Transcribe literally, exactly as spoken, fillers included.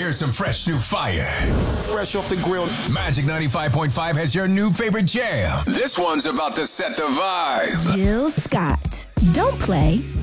hear some fresh new fire. Fresh off the grill. Magic ninety-five point five has your new favorite jam. This one's about to set the vibe. Jill Scott. Don't play,